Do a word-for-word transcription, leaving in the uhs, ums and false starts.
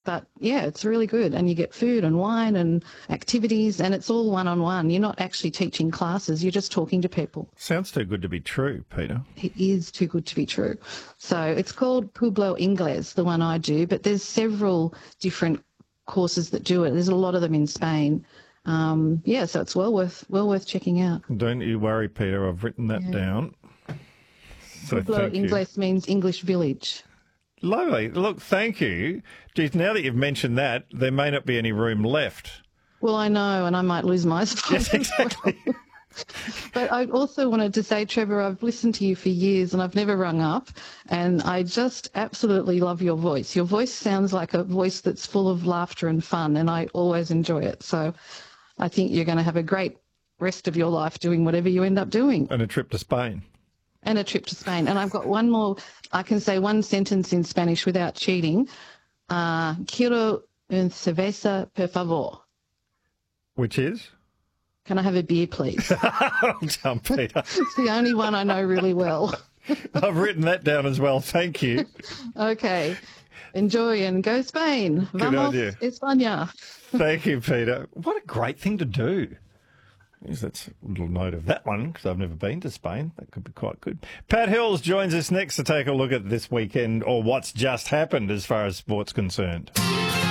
But, yeah, it's really good. And you get food and wine and activities, and it's all one-on-one. You're not actually teaching classes. You're just talking to people. Sounds too good to be true, Peter. It is too good to be true. So it's called Pueblo Ingles, the one I do, but there's several different courses that do it. There's a lot of them in Spain. Um, yeah, so it's well worth well worth checking out. Don't you worry, Peter. I've written that yeah. down. So Pueblo Ingles means English village. Lovely. Look, thank you. Geez, now that you've mentioned that, there may not be any room left. Well, I know, and I might lose my spot. Yes, exactly. Well. But I also wanted to say, Trevor, I've listened to you for years and I've never rung up, and I just absolutely love your voice. Your voice sounds like a voice that's full of laughter and fun, and I always enjoy it. So I think you're going to have a great rest of your life doing whatever you end up doing. And a trip to Spain. And a trip to Spain. And I've got one more. I can say one sentence in Spanish without cheating. Uh, Quiero un cerveza, per favor. Which is? Can I have a beer, please? Well done, Peter. It's the only one I know really well. I've written that down as well. Thank you. Okay. Enjoy and go Spain. Good Vamos, idea. España. Thank you, Peter. What a great thing to do. Yes, that's a little note of that one, because I've never been to Spain. That could be quite good. Pat Hills joins us next to take a look at this weekend, or what's just happened as far as sport's concerned.